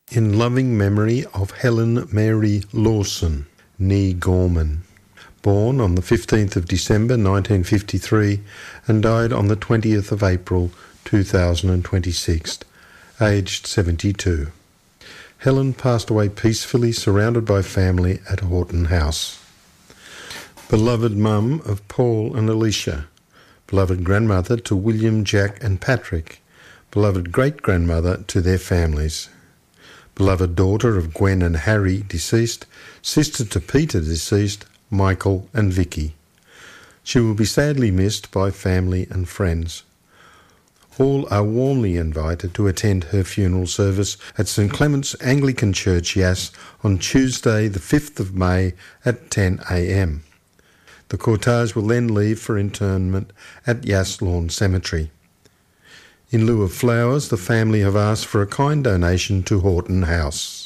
in loving memory of Helen Mary Lawson, née Gorman, born on the 15th of December 1953 and died on the 20th of April 2026, aged 72. Helen passed away peacefully, surrounded by family at Horton House. Beloved mum of Paul and Alicia, beloved grandmother to William, Jack and Patrick, beloved great-grandmother to their families, beloved daughter of Gwen and Harry, deceased, sister to Peter, deceased, Michael and Vicky. She will be sadly missed by family and friends. All are warmly invited to attend her funeral service at St Clement's Anglican Church, Yass, on Tuesday the 5th of May at 10 a.m. The cortege will then leave for interment at Yass Lawn Cemetery. In lieu of flowers, the family have asked for a kind donation to Horton House.